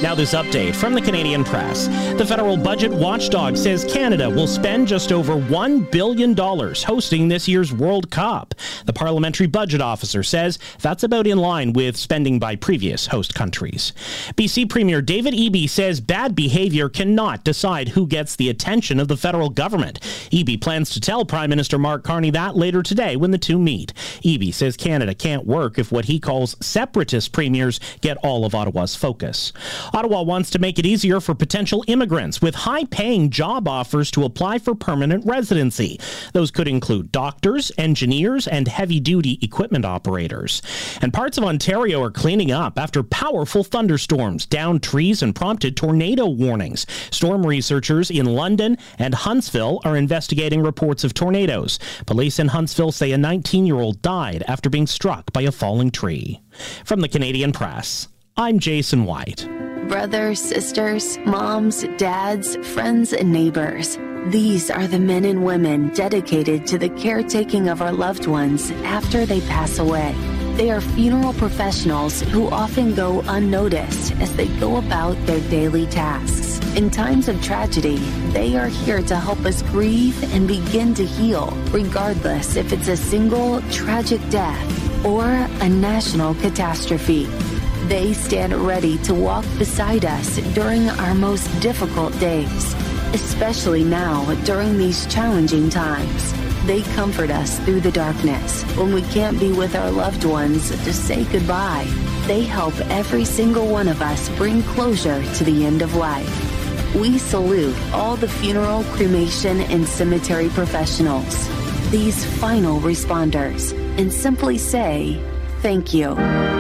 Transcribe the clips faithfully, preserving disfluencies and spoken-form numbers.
Now this update from the Canadian Press. The federal budget watchdog says Canada will spend just over one billion dollars hosting this year's World Cup. The parliamentary budget officer says that's about in line with spending by previous host countries. B C Premier David Eby says bad behavior cannot decide who gets the attention of the federal government. Eby plans to tell Prime Minister Mark Carney that later today when the two meet. Eby says Canada can't work if what he calls separatist premiers get all of Ottawa's focus. Ottawa wants to make it easier for potential immigrants with high-paying job offers to apply for permanent residency. Those could include doctors, engineers, and heavy-duty equipment operators. And parts of Ontario are cleaning up after powerful thunderstorms downed trees and prompted tornado warnings. Storm researchers in London and Huntsville are investigating reports of tornadoes. Police in Huntsville say a nineteen-year-old died after being struck by a falling tree. From the Canadian Press, I'm Jason White. Brothers, sisters, moms, dads, friends, and neighbors. These are the men and women dedicated to the caretaking of our loved ones after they pass away. They are funeral professionals who often go unnoticed as they go about their daily tasks. In times of tragedy, they are here to help us grieve and begin to heal, regardless if it's a single tragic death or a national catastrophe. They stand ready to walk beside us during our most difficult days, especially now during these challenging times. They comfort us through the darkness when we can't be with our loved ones to say goodbye. They help every single one of us bring closure to the end of life. We salute all the funeral, cremation, and cemetery professionals, these final responders, and simply say thank you.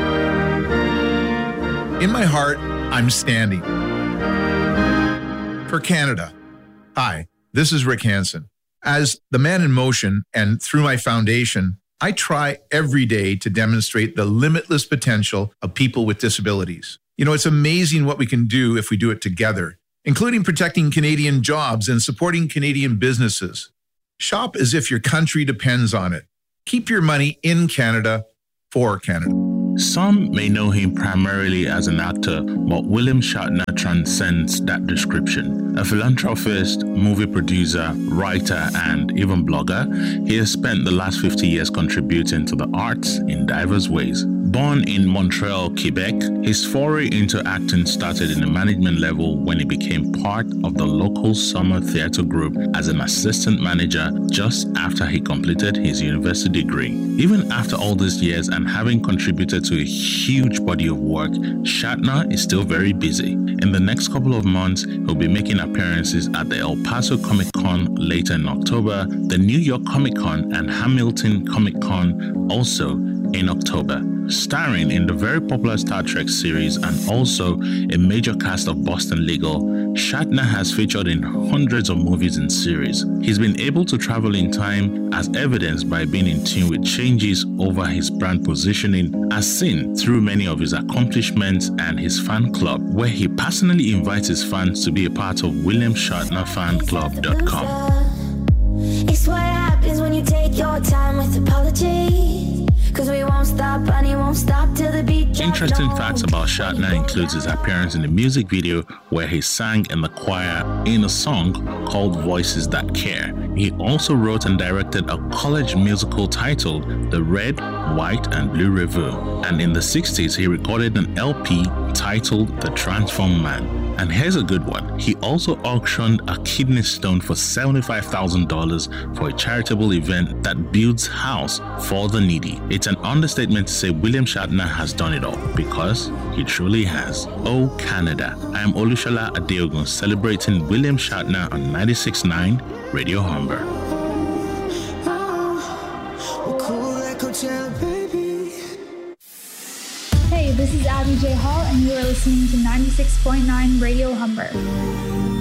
In my heart, I'm standing for Canada. Hi, this is Rick Hansen. As the Man in Motion and through my foundation, I try every day to demonstrate the limitless potential of people with disabilities. You know, it's amazing what we can do if we do it together, including protecting Canadian jobs and supporting Canadian businesses. Shop as if your country depends on it. Keep your money in Canada for Canada. Some may know him primarily as an actor, but William Shatner transcends that description. A philanthropist, movie producer, writer, and even blogger, he has spent the last fifty years contributing to the arts in diverse ways. Born in Montreal, Quebec, his foray into acting started in the management level when he became part of the local summer theatre group as an assistant manager just after he completed his university degree. Even after all these years and having contributed to a huge body of work, Shatner is still very busy. In the next couple of months, he'll be making appearances at the El Paso Comic Con later in October, the New York Comic Con, and Hamilton Comic Con also in October. Starring in the very popular Star Trek series and also a major cast of Boston Legal, Shatner has featured in hundreds of movies and series. He's been able to travel in time as evidenced by being in tune with changes over his brand positioning, as seen through many of his accomplishments and his fan club, where he personally invites his fans to be a part of william shatner fan club dot com. It's what happens when you take your time with apology. Cause we won't stop, and he won't stop till the beat drops. Interesting facts about Shatner includes his appearance in the music video where he sang in the choir in a song called Voices That Care. He also wrote and directed a college musical titled The Red, White and Blue Revue. And in the sixties, he recorded an L P titled The Transformed Man. And here's a good one. He also auctioned a kidney stone for seventy-five thousand dollars for a charitable event that builds house for the needy. It's an understatement to say William Shatner has done it all, because he truly has. Oh, Canada. I am Olushola Adeogun, celebrating William Shatner on ninety-six point nine Radio Humber. Hey, this is Abby J. Hall, and you are listening to ninety-six point nine Radio Humber.